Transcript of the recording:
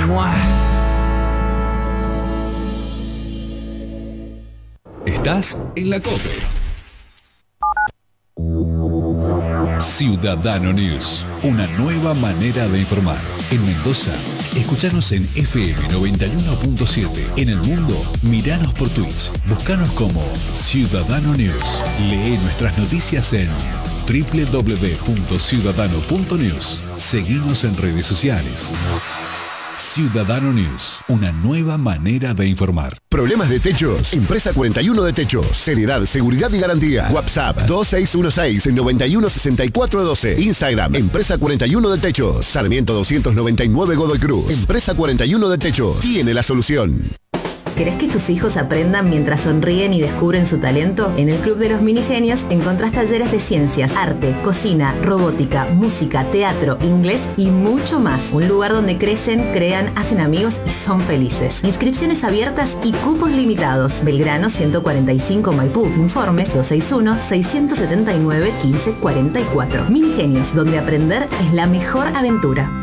Estás en la COPE. Ciudadano News, una nueva manera de informar. En Mendoza, escuchanos en FM 91.7. En el mundo, miranos por Twitch. Búscanos como Ciudadano News. Lee nuestras noticias en www.ciudadano.news. Seguinos en redes sociales. Ciudadano News, una nueva manera de informar. Problemas de techos. Empresa 41 de Techos. Seriedad, seguridad y garantía. WhatsApp 2616-916412. Instagram, Empresa 41 de Techos. Sarmiento 299 Godoy Cruz. Empresa 41 de Techos. Tiene la solución. ¿Querés que tus hijos aprendan mientras sonríen y descubren su talento? En el Club de los Minigenios encontrás talleres de ciencias, arte, cocina, robótica, música, teatro, inglés y mucho más. Un lugar donde crecen, crean, hacen amigos y son felices. Inscripciones abiertas y cupos limitados. Belgrano 145 Maipú. Informes 261-679-1544. Minigenios, donde aprender es la mejor aventura.